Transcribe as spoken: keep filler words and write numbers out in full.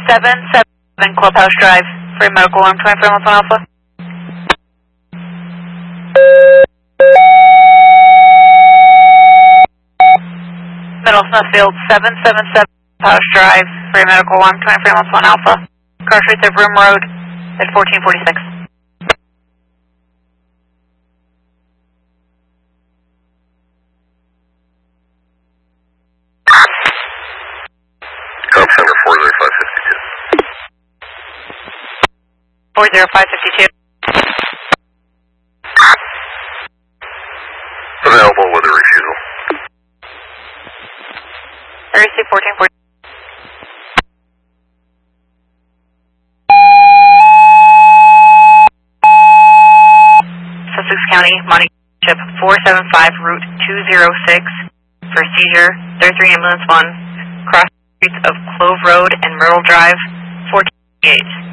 seven seven Clubhouse Drive for medical arm twenty-four one Alpha. Middle Smithfield seven seven seven Clubhouse Drive for medical arm twenty-four one Alpha. Car streets of Room Road at fourteen forty-six. Cop Center four zero five five two. four zero five five two. Available with a refusal. I received fourteen forty. Sussex County, Monty Ship four seven five, Route two zero six for seizure. thirty-three Ambulance one, cross streets of Clove Road and Myrtle Drive, fourteen eighty-eight.